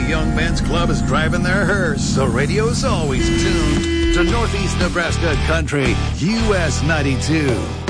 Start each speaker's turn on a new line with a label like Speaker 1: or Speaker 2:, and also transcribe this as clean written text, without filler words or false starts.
Speaker 1: Young Men's Club is driving their hearse, so radio's always tuned to Northeast Nebraska Country, US 92.